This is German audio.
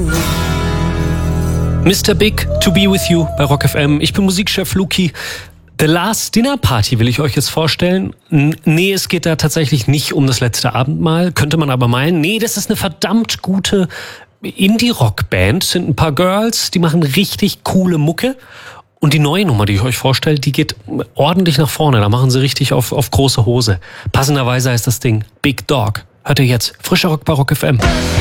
Mr. Big, To Be With You bei Rock FM. Ich bin Musikchef Luki. The Last Dinner Party will ich euch jetzt vorstellen. Nee, es geht da tatsächlich nicht um das letzte Abendmahl. Könnte man aber meinen. Nee, das ist eine verdammt gute Indie-Rock-Band. Sind ein paar Girls, die machen richtig coole Mucke. Und die neue Nummer, die ich euch vorstelle, die geht ordentlich nach vorne. Da machen sie richtig auf große Hose. Passenderweise heißt das Ding Big Dog. Hört ihr jetzt. Frischer Rock bei Rock FM.